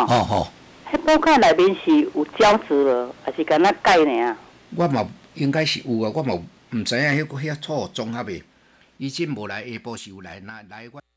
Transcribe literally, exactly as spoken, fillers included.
哦吼， 迄补卡内面是有胶质无，还是干那钙尔？ 我嘛应该是有啊，我嘛毋知影迄个遐错综合的，伊真无来下晡是有来，来来我。